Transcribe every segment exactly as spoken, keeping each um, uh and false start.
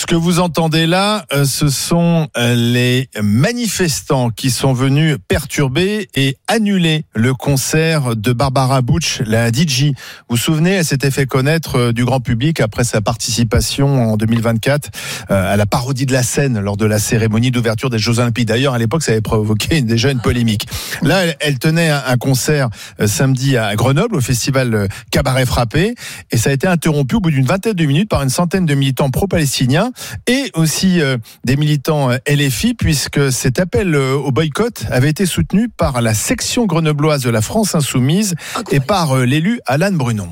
Ce que vous entendez là, euh, ce sont euh, les manifestants qui sont venus perturber et annuler le concert de Barbara Bush, la D J. Vous vous souvenez, elle s'était fait connaître euh, du grand public après sa participation en deux mille vingt-quatre euh, à la parodie de la scène lors de la cérémonie d'ouverture des Jeux Olympiques. D'ailleurs, à l'époque, ça avait provoqué déjà une polémique. Là, elle, elle tenait un, un concert euh, samedi à Grenoble, au festival euh, Cabaret Frappé, et ça a été interrompu au bout d'une vingtaine de minutes par une centaine de militants pro-palestiniens et aussi euh, des militants euh, L F I, puisque cet appel euh, au boycott avait été soutenu par la section grenobloise de la France Insoumise Incroyable. et par euh, l'élu Alan Brunon.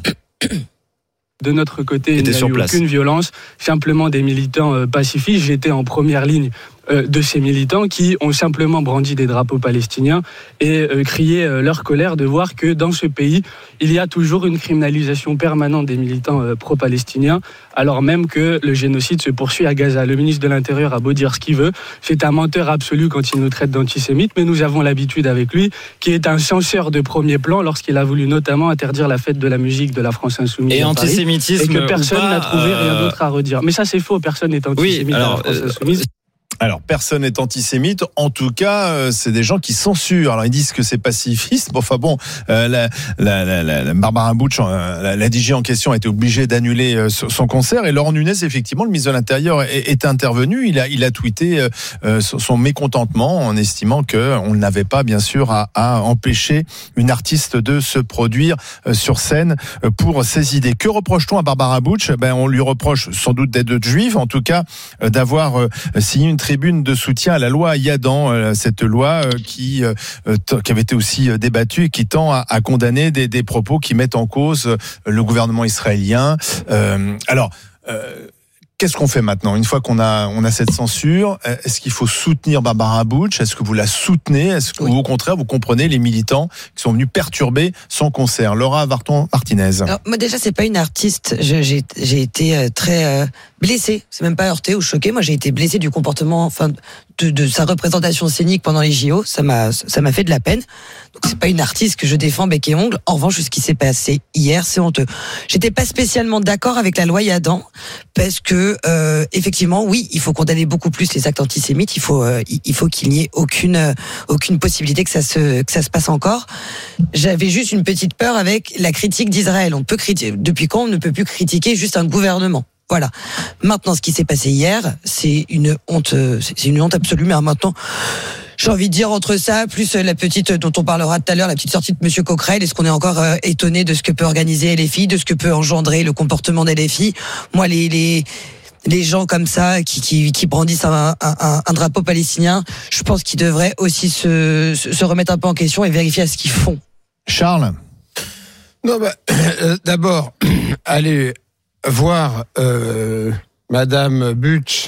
De notre côté, il n'y a eu place. aucune violence, simplement des militants euh, pacifistes. J'étais en première ligne euh, de ces militants qui ont simplement brandi des drapeaux palestiniens et euh, crié euh, leur colère de voir que dans ce pays, il y a toujours une criminalisation permanente des militants euh, pro-palestiniens, alors même que le génocide se poursuit à Gaza. Le ministre de l'Intérieur a beau dire ce qu'il veut, c'est un menteur absolu quand il nous traite d'antisémites, mais nous avons l'habitude avec lui, qui est un censeur de premier plan lorsqu'il a voulu notamment interdire la fête de la musique de la France Insoumise. Et antisémitisme et que personne pas, n'a trouvé euh... rien d'autre à redire. Mais ça c'est faux, personne n'est antisémite oui, alors, à la France Insoumise. Euh... Alors, personne n'est antisémite. En tout cas, euh, c'est des gens qui censurent. Alors, ils disent que c'est pacifiste. Bon, enfin bon, euh, la, la, la, la Barbara Bush, euh, la, la D J en question, a été obligée d'annuler euh, son concert. Et Laurent Nunez, effectivement, le ministre de l'Intérieur, est, est intervenu. Il a, il a tweeté euh, son mécontentement en estimant qu'on n'avait pas, bien sûr, à, à empêcher une artiste de se produire euh, sur scène euh, pour ses idées. Que reproche-t-on à Barbara Bush ? Ben, on lui reproche sans doute d'être juive, en tout cas, euh, d'avoir euh, signé une tribune de soutien à la loi Yadan, euh, cette loi euh, qui, euh, t- qui avait été aussi euh, débattue et qui tend à, à condamner des, des propos qui mettent en cause euh, le gouvernement israélien. Euh, alors, euh, qu'est-ce qu'on fait maintenant ? Une fois qu'on a, on a cette censure, est-ce qu'il faut soutenir Barbara Bush ? Est-ce que vous la soutenez ? Est-ce que, oui. ou au contraire, vous comprenez les militants qui sont venus perturber son concert ? Laura Varton-Martinez. Alors, moi, déjà, c'est pas une artiste. Je, j'ai, j'ai été euh, très euh, blessée. C'est même pas heurtée ou choquée. Moi, j'ai été blessée du comportement, enfin, de, de sa représentation scénique pendant les J O. Ça m'a, ça m'a fait de la peine. Donc, c'est pas une artiste que je défends bec et ongle. En revanche, ce qui s'est passé hier, c'est honteux. J'étais pas spécialement d'accord avec la loi Yadan parce que, euh, effectivement, oui, il faut condamner beaucoup plus les actes antisémites. Il faut, euh, il faut qu'il n'y ait aucune, euh, aucune possibilité que ça se, que ça se passe encore. J'avais juste une petite peur avec la critique d'Israël. On peut critiquer. Depuis quand on ne peut plus critiquer juste un gouvernement ? Voilà. Maintenant, ce qui s'est passé hier, c'est une honte, c'est une honte absolue. Mais maintenant, j'ai envie de dire entre ça, plus la petite dont on parlera tout à l'heure, la petite sortie de Monsieur Coquerel, est-ce qu'on est encore euh, étonné de ce que peut organiser L F I, de ce que peut engendrer le comportement d'L F I ? Moi, les les les gens comme ça qui qui, qui brandissent un, un, un drapeau palestinien, je pense qu'ils devraient aussi se se remettre un peu en question et vérifier à ce qu'ils font. Charles ? Non, bah, euh, d'abord, allez voir euh, Madame Bush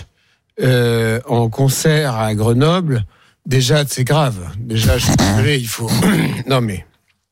euh, en concert à Grenoble. Déjà, c'est grave. Déjà, je suis désolé, il faut... Non, mais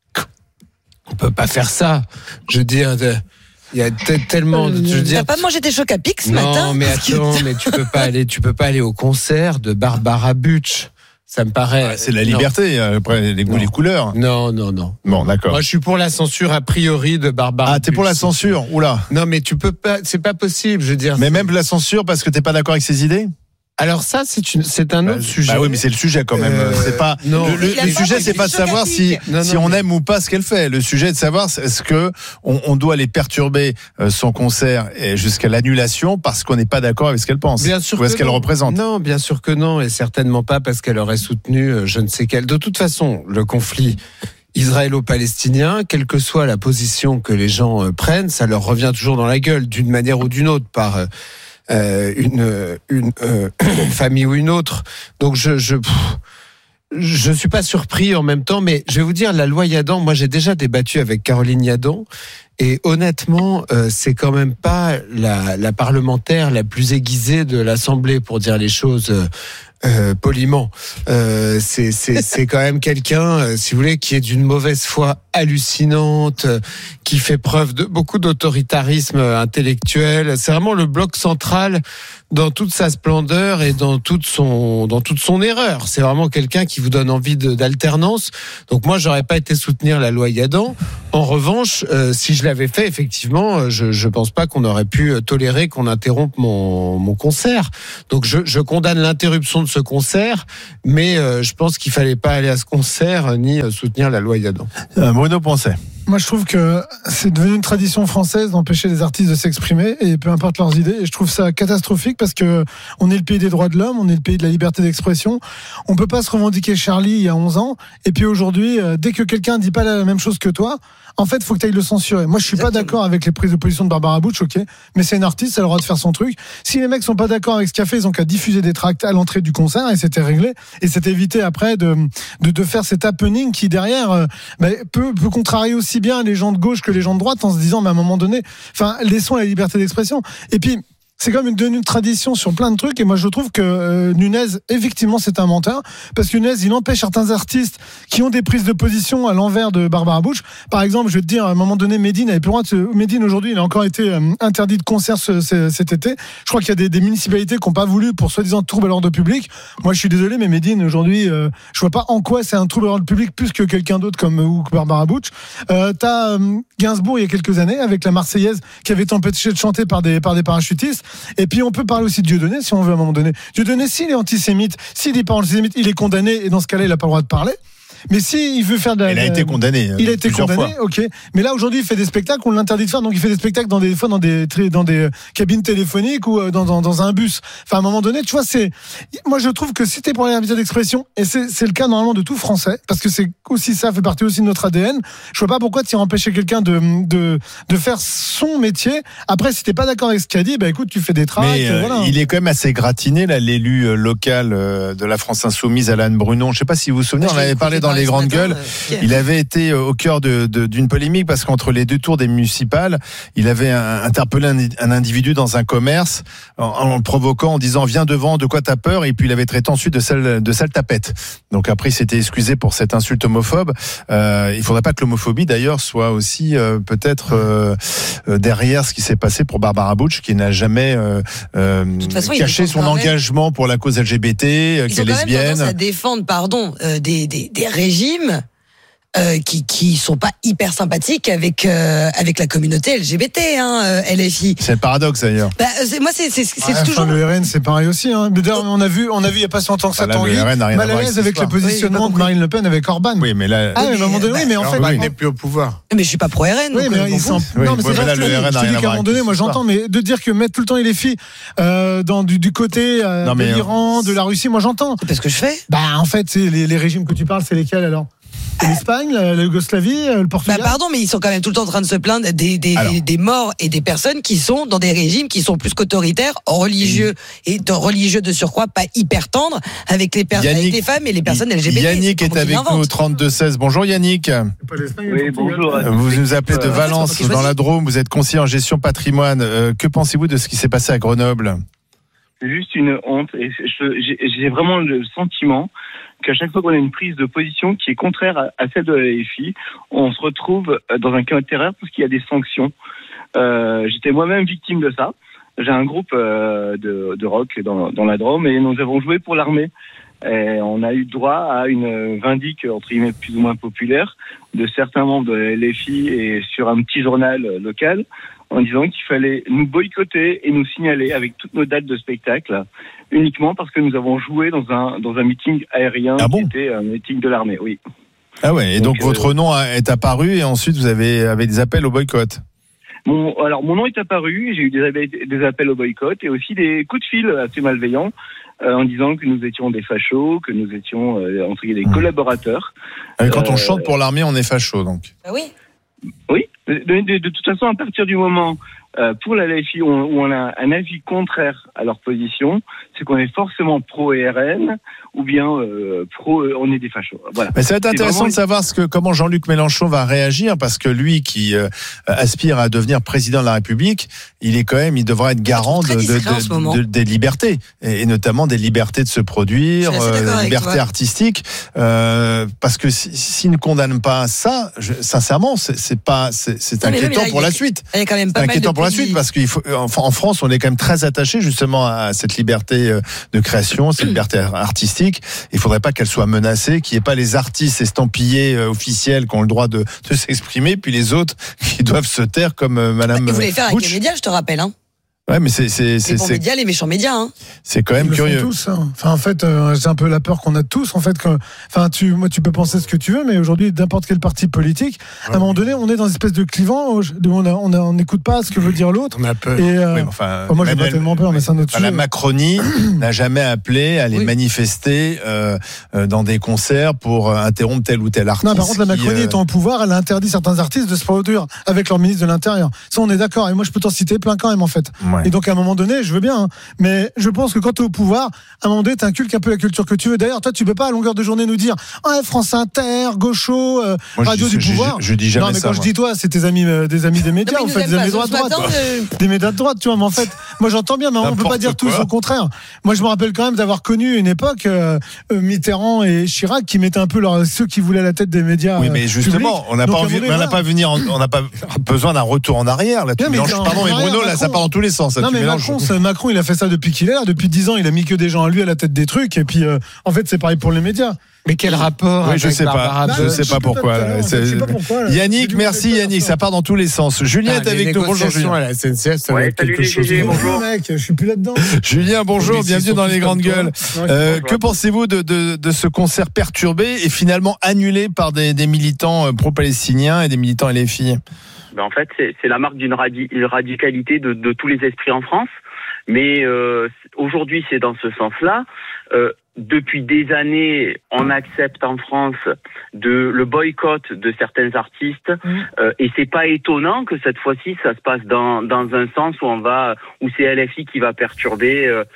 on peut pas faire ça. Je veux dire, il y a t- tellement... Euh, je veux dire, t'as pas mangé tes chocs à pic ce non, matin ? Non, mais attends, que... mais tu peux pas aller, tu peux pas aller au concert de Barbara Bush. Ça me paraît... Ah, c'est la liberté, non. Après les goûts, les couleurs. Non, non, non. Bon, d'accord. Moi, je suis pour la censure a priori de Barbara Ah, t'es Bush. pour la censure ? Oula. Non, mais tu peux pas, c'est pas possible, je veux dire. Mais même la censure parce que t'es pas d'accord avec ses idées ? Alors ça, c'est une, c'est un autre bah, sujet. Bah oui, mais c'est le sujet quand même. Euh, c'est pas. Non. Le, le, le sujet, c'est pas de savoir si non, non, si on mais... aime ou pas ce qu'elle fait. Le sujet est de savoir est-ce que on, on doit aller perturber euh, son concert et jusqu'à l'annulation parce qu'on n'est pas d'accord avec ce qu'elle pense. Bien sûr. Ou est-ce qu'elle non. représente ? Non, bien sûr que non, et certainement pas parce qu'elle aurait soutenu euh, je ne sais quelle. De toute façon, le conflit israélo-palestinien, quelle que soit la position que les gens euh, prennent, ça leur revient toujours dans la gueule d'une manière ou d'une autre par. Euh, Euh, une une euh, famille ou une autre. Donc je je pff, je suis pas surpris en même temps, mais je vais vous dire la loi Yadan. Moi, j'ai déjà débattu avec Caroline Yadan et honnêtement, euh, c'est quand même pas la la parlementaire la plus aiguisée de l'Assemblée pour dire les choses. euh, poliment. Euh, c'est, c'est, c'est quand même quelqu'un, euh, si vous voulez, qui est d'une mauvaise foi hallucinante, euh, qui fait preuve de beaucoup d'autoritarisme intellectuel. C'est vraiment le bloc central dans toute sa splendeur et dans toute son dans toute son erreur. C'est vraiment quelqu'un qui vous donne envie de, d'alternance. Donc moi, j'aurais pas été soutenir la loi Yadan. En revanche, euh, si je l'avais fait, effectivement, je je pense pas qu'on aurait pu tolérer qu'on interrompe mon mon concert. Donc je je condamne l'interruption de ce concert, mais euh, je pense qu'il fallait pas aller à ce concert ni soutenir la loi Yadan. Euh, Bruno Poncet. Moi, je trouve que c'est devenu une tradition française d'empêcher les artistes de s'exprimer, et peu importe leurs idées. Et je trouve ça catastrophique parce que on est le pays des droits de l'homme, on est le pays de la liberté d'expression. On peut pas se revendiquer Charlie il y a onze ans, et puis aujourd'hui, dès que quelqu'un dit pas la même chose que toi, en fait, faut que tu ailles le censurer. Moi, je suis Exactement. pas d'accord avec les prises de position de Barbara Bush, ok, mais c'est une artiste, elle a le droit de faire son truc. Si les mecs sont pas d'accord avec ce qu'elle fait, ils ont qu'à diffuser des tracts à l'entrée du concert, et c'était réglé. Et c'était évité après de, de, de faire cet happening qui derrière euh, bah, peut, peut contrarier aussi bien les gens de gauche que les gens de droite en se disant, mais à un moment donné, enfin, laissons la liberté d'expression. Et puis, c'est quand même devenu une tradition sur plein de trucs, et moi je trouve que euh, Nunez, effectivement, c'est un menteur, parce que Nunez, il empêche certains artistes qui ont des prises de position à l'envers de Barbara Bush. Par exemple, je vais te dire, à un moment donné, Medine avait plus le droit de se... Medine, aujourd'hui, il a encore été euh, interdit de concert ce, ce, cet été. Je crois qu'il y a des, des municipalités qui n'ont pas voulu pour soi-disant trouble à l'ordre public. Moi, je suis désolé, mais Medine, aujourd'hui, euh, je vois pas en quoi c'est un trouble à l'ordre public plus que quelqu'un d'autre comme ou que Barbara Bush. Euh, t'as euh, Gainsbourg, il y a quelques années, avec la Marseillaise, qui avait été empêché de chanter par des, par des parachutistes. Et puis on peut parler aussi de Dieudonné, si on veut, à un moment donné. Dieudonné, s'il est antisémite, s'il est pas antisémite, il est condamné, et dans ce cas-là, il n'a pas le droit de parler. Mais si il veut faire de la, il a été condamné. Il a été condamné, fois. ok. Mais là aujourd'hui, il fait des spectacles, on l'interdit de faire. Donc il fait des spectacles dans des fois dans des dans des cabines téléphoniques ou dans dans, dans un bus. Enfin à un moment donné, tu vois, c'est. Moi je trouve que si t'es pour la liberté d'expression, et c'est c'est le cas normalement de tout Français, parce que c'est aussi ça fait partie aussi de notre A D N. Je vois pas pourquoi tu empêcher quelqu'un de de de faire son métier. Après, si t'es pas d'accord avec ce qu'il a dit, bah écoute, tu fais des tracts. Mais euh, voilà. Il est quand même assez gratiné là, l'élu local de la France Insoumise, Alan Brunon. Je sais pas si vous vous souvenez, on avait parlé dans les grandes gueules. Euh, il avait été au cœur de, de, d'une polémique parce qu'entre les deux tours des municipales, il avait un, interpellé un, un individu dans un commerce en, en le provoquant, en disant viens devant, de quoi t'as peur, et puis il avait traité ensuite de sale, de sale tapette. Donc après il s'était excusé pour cette insulte homophobe. Euh, il faudrait pas que l'homophobie d'ailleurs soit aussi euh, peut-être euh, euh, derrière ce qui s'est passé pour Barbara Bush, qui n'a jamais euh, euh, façon, caché son engagement pour la cause L G B T, euh, qui est lesbienne. Ils ont quand même tendance à défendre, pardon, euh, des, des, des régimes Euh, qui qui sont pas hyper sympathiques avec euh, avec la communauté L G B T, hein, euh, L F I. C'est le paradoxe d'ailleurs. Bah, c'est, moi c'est c'est, c'est ouais, toujours. Enfin, le R N c'est pareil aussi. Hein. D'ailleurs on a vu on a vu il y a pas si longtemps que ça bah, Tanguy mal à l'aise avec le positionnement oui, de Marine Le Pen avec Orban. Oui mais là. Ah mais, mais à un moment donné bah, oui mais en fait il n'est plus au pouvoir. Mais je suis pas pro R N. Oui donc, mais euh, ils sont. Oui, non mais c'est ouais, là, le R N je te dis qu'à un moment donné moi j'entends mais de dire que mettre tout le temps les filles euh, dans du du côté euh, non, de l'Iran, de la Russie, moi j'entends. C'est parce que je fais. Bah en fait c'est les les régimes que tu parles c'est lesquels alors? L'Espagne, la Yougoslavie, le Portugal. Bah pardon, mais ils sont quand même tout le temps en train de se plaindre des, des, des, des morts et des personnes qui sont dans des régimes qui sont plus qu'autoritaires, religieux et de, religieux de surcroît, pas hyper tendres avec les, per- Yannick, avec les femmes et les personnes L G B T. Yannick est avec nous au trente-deux seize. Bonjour Yannick. Oui, bonjour. Vous nous appelez de Valence, dans la Drôme. Vous êtes conseiller en gestion patrimoine. Euh, que pensez-vous de ce qui s'est passé à Grenoble? C'est juste une honte et je, j'ai, j'ai vraiment le sentiment qu'à chaque fois qu'on a une prise de position qui est contraire à, à celle de la L F I, on se retrouve dans un cas de terreur parce qu'il y a des sanctions. Euh, j'étais moi-même victime de ça. J'ai un groupe euh, de, de rock dans, dans la Drôme et nous avons joué pour l'armée. Et on a eu droit à une vindique entre guillemets plus ou moins populaire de certains membres de la L F I et sur un petit journal local, en disant qu'il fallait nous boycotter et nous signaler avec toutes nos dates de spectacle, uniquement parce que nous avons joué dans un dans un meeting aérien ah bon qui était un meeting de l'armée, oui. Ah ouais, et donc, donc euh, votre nom est apparu et ensuite vous avez, avez des appels au boycott. Mon, alors mon nom est apparu, j'ai eu des, des appels au boycott et aussi des coups de fil assez malveillants euh, en disant que nous étions des fachos, que nous étions euh, entre guillemets des mmh. collaborateurs. Et quand euh, on chante pour l'armée, on est facho donc. Ah oui. Oui. De, de, de toute façon, à partir du moment euh, pour la L F I où on, où on a un avis contraire à leur position, c'est qu'on est forcément pro-R N ou bien euh, pro, on est des fachos. Voilà. Mais ça va être intéressant vraiment... de savoir ce que, comment Jean-Luc Mélenchon va réagir, parce que lui qui euh, aspire à devenir président de la République, il est quand même, il devra être garant de, de, de, de, des libertés, et, et notamment des libertés de se produire, euh, des libertés artistiques, euh, parce que s'il ne condamne pas ça, je, sincèrement, c'est, c'est pas, c'est, c'est non, inquiétant là, pour la suite. Il y a quand même pas c'est inquiétant mal de pour la suite, parce qu'il faut, en France, on est quand même très attaché justement à cette liberté de création, cette liberté artistique. Il faudrait pas qu'elle soit menacée, qu'il n'y ait pas les artistes estampillés euh, officiels qui ont le droit de, de s'exprimer, puis les autres qui doivent se taire comme euh, Madame. Bah, vous voulez faire Butch. avec les médias, je te rappelle, hein. Ouais, mais c'est c'est c'est les bons médias, les méchants médias. Hein. C'est quand même Ils curieux. Le font tous, hein. Enfin, en fait, euh, c'est un peu la peur qu'on a tous. En fait, que, enfin, tu, moi, tu peux penser ce que tu veux, mais aujourd'hui, n'importe quel parti politique, ouais. à un moment donné, on est dans une espèce de clivant où on a, on a, on n'écoute pas ce que veut dire l'autre. On a peur. Et, euh, oui, enfin, enfin, moi, j'ai pas tellement peur, mais c'est un autre enfin, sujet. La Macronie n'a jamais appelé à aller oui. manifester euh, euh, dans des concerts pour euh, interrompre tel ou tel artiste. Non, par contre, la Macronie qui, euh... étant au pouvoir, elle a interdit certains artistes de se produire avec leur ministre de l'Intérieur. Ça, on est d'accord. Et moi, je peux t'en citer plein quand même, en fait. Ouais. Et donc, à un moment donné, je veux bien, hein. Mais je pense que quand tu es au pouvoir, à un moment donné, tu inculques un peu la culture que tu veux. D'ailleurs, toi, tu peux pas à longueur de journée nous dire ah, France Inter, Gaucho, euh, moi, Radio dis, du je, pouvoir. Je, je dis jamais ça. Non, mais quand moi. je dis toi, c'est tes amis, euh, des amis des médias, non, en fait, des amis droite droite. Euh... Des médias de droite, tu vois. Mais en fait, moi, j'entends bien, mais on peut pas dire tout, au contraire. Moi, je me rappelle quand même d'avoir connu une époque, euh, Mitterrand et Chirac qui mettaient un peu leur, ceux qui voulaient la tête des médias. Oui, mais justement, publics. on n'a pas envie, on n'a pas venir, en, on n'a pas besoin d'un retour en arrière. Là, tu mélanges, pardon, mais Bruno, là, ça part dans tous les sens. Non, mais Macron, Macron, il a fait ça depuis qu'il est là, depuis dix ans, il a mis que des gens à lui à la tête des trucs, et puis euh, en fait c'est pareil pour les médias. Mais quel rapport? Oui, je sais pas. Je sais pas pourquoi. Là. sais pas pourquoi là. Yannick, merci Yannick. Ça part dans tous les sens. Julien est avec nous. Bonjour Julien. À la S N C F, ça ouais, va être quelque chose. G G, bonjour mec, je suis plus là-dedans. Julien, bonjour. Bienvenue dans les grandes gueules. Euh, que pensez-vous de, de, de ce concert perturbé et finalement annulé par des, des militants pro-palestiniens et des militants L F I? Ben en fait, c'est, c'est la marque d'une radi- radicalité de, de tous les esprits en France. Mais euh, aujourd'hui, c'est dans ce sens-là. Euh, depuis des années, on accepte en France de le boycott de certains artistes, mmh. euh, et c'est pas étonnant que cette fois-ci, ça se passe dans dans un sens où on va, où c'est L F I qui va perturber euh,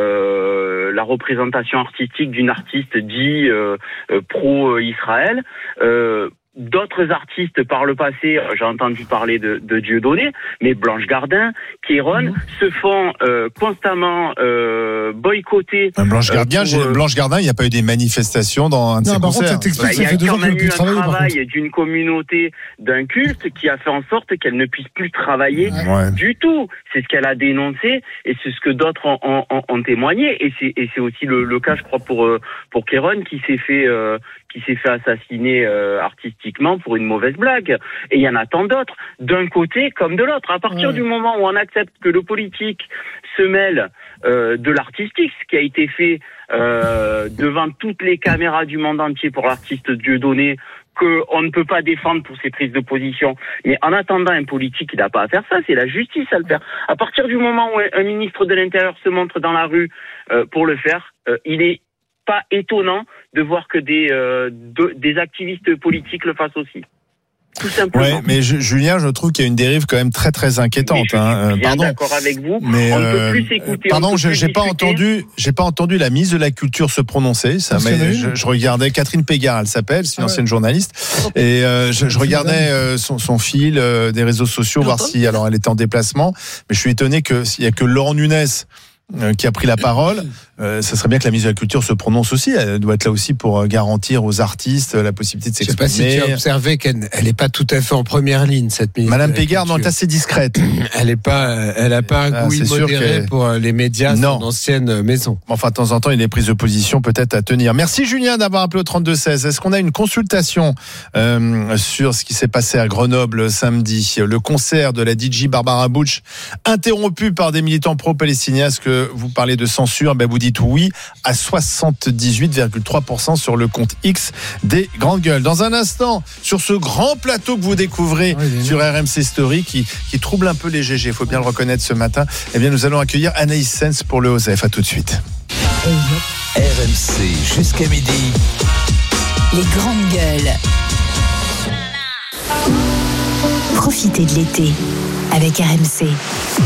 euh, la représentation artistique d'une artiste dit euh, euh, pro-Israël. Euh, D'autres artistes par le passé, j'ai entendu parler de, de Dieudonné, mais Blanche Gardin, Kéron, mmh. se font euh, constamment euh, boycotter. Blanche Gardin, euh, pour, Blanche Gardin, il n'y a pas eu des manifestations dans un de non, ses concerts. Bah, il y a quand même eu un travail d'une communauté, d'un culte, qui a fait en sorte qu'elle ne puisse plus travailler ouais. du tout. C'est ce qu'elle a dénoncé, et c'est ce que d'autres ont, ont, ont témoigné. Et c'est, et c'est aussi le, le cas, je crois, pour pour Kéron, qui s'est fait euh, qui s'est fait assassiner euh, artistiquement pour une mauvaise blague. Et il y en a tant d'autres, d'un côté comme de l'autre. À partir ouais. du moment où on accepte que le politique se mêle euh, de l'artistique, ce qui a été fait euh, devant toutes les caméras du monde entier pour l'artiste Dieudonné, qu'on ne peut pas défendre pour ses prises de position. Mais en attendant, un politique, il n'a pas à faire ça, c'est la justice à le faire. À partir du moment où un ministre de l'Intérieur se montre dans la rue euh, pour le faire, euh, il est pas étonnant de voir que des, euh, de, des activistes politiques le fassent aussi. Tout simplement. Ouais, mais je, Julien, je trouve qu'il y a une dérive quand même très très inquiétante. Mais je suis hein. bien pardon. d'accord avec vous. Mais on ne euh, peut plus s'écouter. Pardon, je, plus j'ai pas discuter. entendu, j'ai pas entendu la ministre de la Culture se prononcer. Ça, mais je, je regardais Catherine Pégard, elle s'appelle, c'est une ah ouais. ancienne journaliste, et euh, je, je regardais euh, son, son fil euh, des réseaux sociaux, voir si alors elle était en déplacement. Mais je suis étonné que s'il y a que Laurent Nunez euh, qui a pris la parole. Euh, ça serait bien que la ministre de la Culture se prononce aussi. Elle doit être là aussi pour garantir aux artistes la possibilité de s'exprimer. Je ne sais pas si tu as observé qu'elle n'est pas tout à fait en première ligne, cette ministre. Madame Pégard, non, elle est assez discrète. Elle n'est pas, elle n'a pas un ah, goût immodéré pour les médias, non. Son ancienne maison. Enfin, de temps en temps, il y a des prises de position peut-être à tenir. Merci Julien d'avoir appelé au trente-deux seize. Est-ce qu'on a une consultation euh, sur ce qui s'est passé à Grenoble samedi? Le concert de la D J Barbara Butch interrompu par des militants pro-palestiniens. Est-ce que vous parlez de censure? Ben, vous dites oui à soixante-dix-huit virgule trois pour cent sur le compte X des Grandes Gueules. Dans un instant, sur ce grand plateau que vous découvrez oui, sur R M C Story qui, qui trouble un peu les G G, il faut bien le reconnaître ce matin, eh bien nous allons accueillir Anaïs Sens pour le Osef. À tout de suite. R M C jusqu'à midi. Les Grandes Gueules. Profitez de l'été avec R M C.